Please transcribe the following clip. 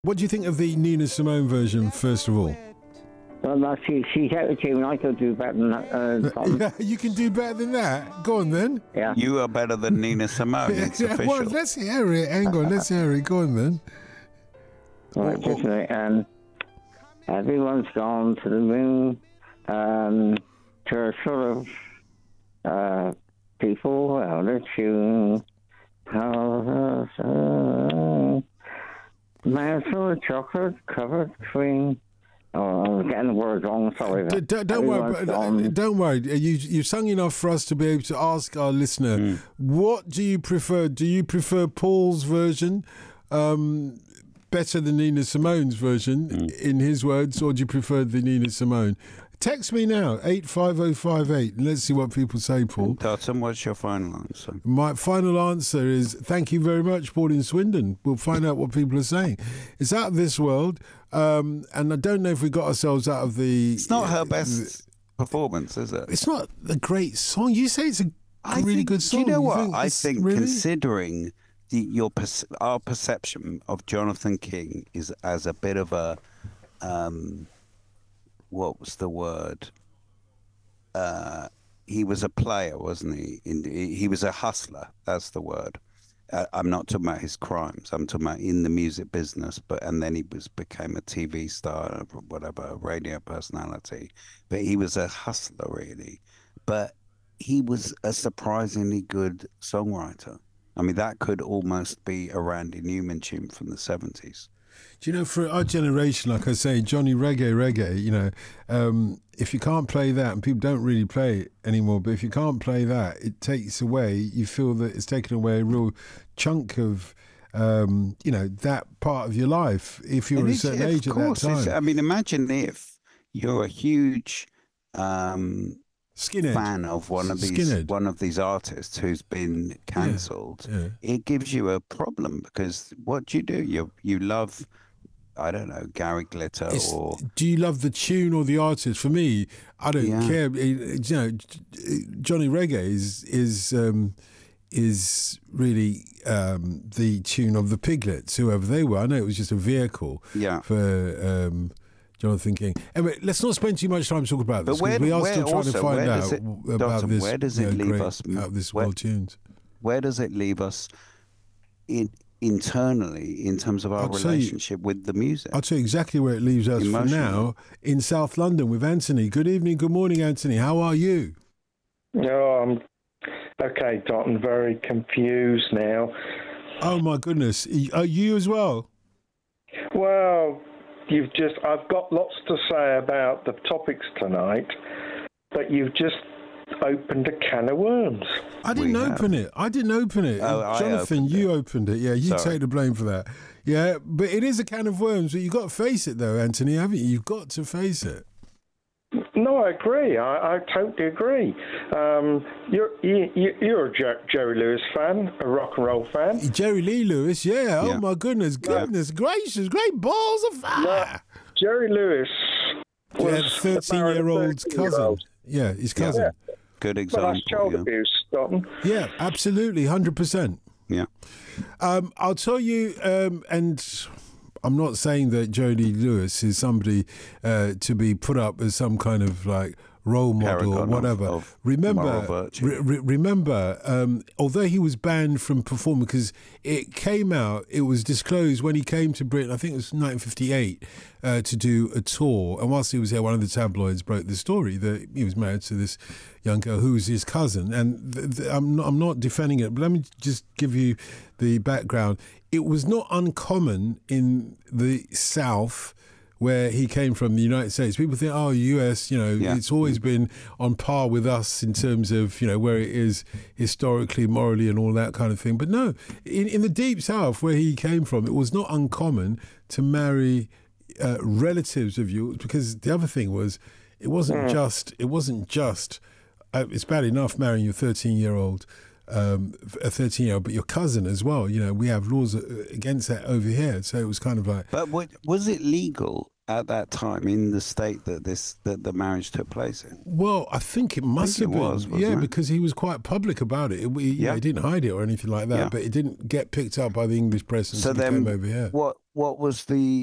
What do you think of the Nina Simone version, first of all? Well, she's out of tune. I could do better than that, Tom. Yeah, you can do better than that. Go on, then. Yeah. You are better than Nina Simone. It's official. Well, let's hear it. Hang on, let's hear it. Go on, then. Right, just a minute. Everyone's gone to the moon. To a sort of people out of tune. Mouthful of chocolate covered cream. Oh, I'm getting the words wrong. Sorry. Don't worry. You sung enough for us to be able to ask our listener, what do you prefer? Do you prefer Paul's version better than Nina Simone's version, in his words, or do you prefer the Nina Simone? Text me now, 85058, and let's see what people say, Paul. Dotson, what's your final answer? My final answer is thank you very much, Paul in Swindon. We'll find out what people are saying. It's out of this world, and I don't know if we got ourselves out of the... It's not her best performance, is it? It's not a great song. You say it's a really good song. Do you know what? I think considering our perception of Jonathan King is as a bit of a... what was the word? He was a player, wasn't he? He was a hustler. That's the word. I'm not talking about his crimes. I'm talking about in the music business. And then he became a TV star, whatever, a radio personality. But he was a hustler, really. But he was a surprisingly good songwriter. I mean, that could almost be a Randy Newman tune from the 70s. Do you know, for our generation, like I say, Johnny Reggae, you know, if you can't play that, and people don't really play it anymore, but if you can't play that, it takes away, you feel that it's taken away a real chunk of, you know, that part of your life, if you're a certain age at that time. I mean, imagine if you're a huge Skinhead. fan of one of these artists who's been cancelled. Yeah. It gives you a problem because what do? You love, I don't know, Gary Glitter or... Do you love the tune or the artist? For me, I don't care. You know, Johnny Reggae is really the tune of the Piglets, whoever they were. I know it was just a vehicle for... Jonathan King. Anyway, let's not spend too much time talking about this, because we are still trying to find out about this. Where does it leave us? Out of this world tunes. Where does it leave us internally in terms of our relationship with the music? I'll tell you exactly where it leaves us for now, in South London with Anthony. Good evening, good morning, Anthony. How are you? Oh, I'm okay, Dalton. Very confused now. Oh my goodness. Are you as well? Well, I've got lots to say about the topics tonight, but you've just opened a can of worms. I didn't open it. Oh, Jonathan, you opened it. Yeah, you take the blame for that. Yeah, but it is a can of worms. But you've got to face it, though, Anthony, haven't you? You've got to face it. No, I agree. I totally agree. You're a Jerry Lewis fan, a rock and roll fan. Jerry Lee Lewis, yeah. Oh my goodness gracious, great balls of fire. No, Jerry Lewis was 13-year-old's cousin. Yeah, his cousin. Yeah. Good example. Well, that's child abuse, Dalton. Yeah, absolutely, 100%. Yeah. I'll tell you, and I'm not saying that Jody Lewis is somebody to be put up as some kind of like role model or whatever. Remember, although he was banned from performing, because it was disclosed when he came to Britain, I think it was 1958, to do a tour. And whilst he was here, one of the tabloids broke the story that he was married to this young girl who was his cousin. And I'm not defending it, but let me just give you the background. It was not uncommon in the South, where he came from, the United States. People think, US, it's always been on par with us in terms of, where it is historically, morally, and all that kind of thing. But no, in the Deep South, where he came from, it was not uncommon to marry relatives of yours, because the other thing was, it wasn't just, it's bad enough marrying your 13-year-old, a 13-year-old, but your cousin as well. We have laws against that over here. So it was kind of like... But was it legal at that time in the state that the marriage took place in? Well, I think it must have been. Because he was quite public about it. He didn't hide it or anything like that, but it didn't get picked up by the English press until he came over here. what was the